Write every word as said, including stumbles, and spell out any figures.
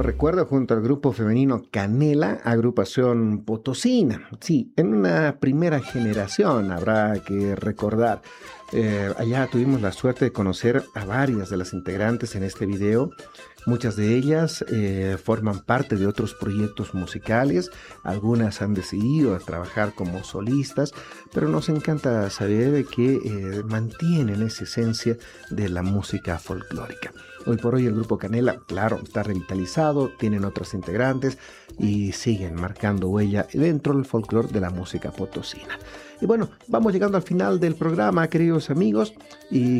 recuerdo, junto al grupo femenino Canela, agrupación potosina. Sí, en una primera generación habrá que recordar. Eh, allá tuvimos la suerte de conocer a varias de las integrantes en este video. Muchas de ellas eh, forman parte de otros proyectos musicales, algunas han decidido trabajar como solistas, pero nos encanta saber que eh, mantienen esa esencia de la música folclórica. Hoy por hoy el grupo Canela, claro, está revitalizado, tienen otros integrantes y siguen marcando huella dentro del folclore de la música potosina. Y bueno, vamos llegando al final del programa, queridos amigos, y